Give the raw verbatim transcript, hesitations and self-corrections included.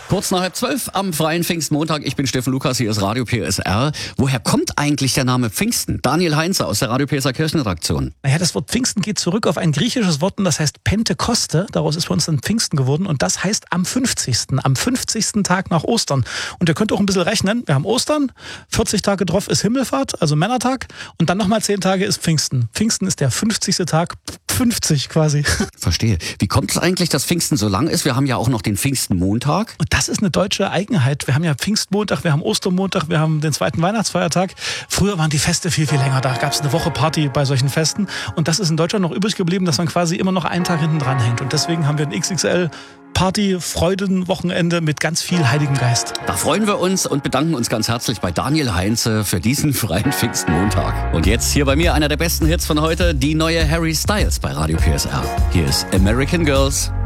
Kurz nach halb zwölf am freien Pfingstmontag. Ich bin Steffen Lukas, hier ist Radio P S R. Woher kommt eigentlich der Name Pfingsten? Daniel Heinze aus der Radio P S R Kirchenredaktion. Naja, das Wort Pfingsten geht zurück auf ein griechisches Wort und das heißt Pentekoste. Daraus ist bei uns dann Pfingsten geworden und das heißt am fünfzigsten. Am fünfzigsten Tag nach Ostern. Und ihr könnt auch ein bisschen rechnen. Wir haben Ostern, vierzig Tage drauf ist Himmelfahrt, also Männertag und dann nochmal zehn Tage ist Pfingsten. Pfingsten ist der fünfzigste Tag, fünfzig quasi. Verstehe. Wie kommt es eigentlich, dass Pfingsten so lang ist? Wir haben ja auch noch den Pfingstenmontag. Und das ist eine deutsche Eigenheit. Wir haben ja Pfingstmontag, wir haben Ostermontag, wir haben den zweiten Weihnachtsfeiertag. Früher waren die Feste viel, viel länger. Da gab es eine Woche Party bei solchen Festen. Und das ist in Deutschland noch übrig geblieben, dass man quasi immer noch einen Tag hinten dran hängt. Und deswegen haben wir ein X X L Party, Freudenwochenende mit ganz viel Heiligem Geist. Da freuen wir uns und bedanken uns ganz herzlich bei Daniel Heinze für diesen freien Pfingstmontag. Und jetzt hier bei mir einer der besten Hits von heute, die neue Harry Styles bei Radio P S R. Hier ist American Girls.